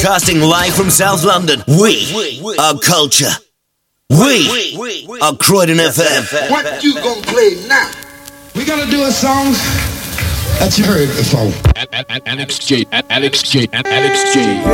Casting live from South London, we are culture. We are Croydon FM. What you gonna play now? We're gonna do a song that you heard before. Alex J.